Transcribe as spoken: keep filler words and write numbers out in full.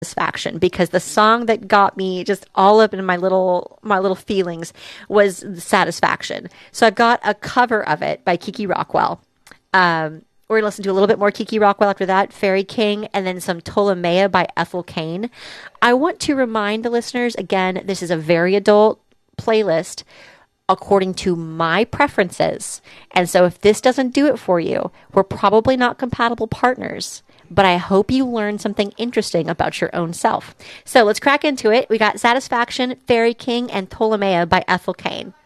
Satisfaction, because the song that got me just all up in my little my little feelings was Satisfaction. So I got a cover of it by Kiki Rockwell. Um, we're gonna listen to a little bit more Kiki Rockwell after that, Fairy King, and then some Ptolemaea by Ethel Cain. I want to remind the listeners again, this is a very adult playlist according to my preferences. And so if this doesn't do it for you, we're probably not compatible partners. But I hope you learned something interesting about your own self. So let's crack into it. We got Satisfaction, Fairy King, and Ptolemaea by Ethel Cain.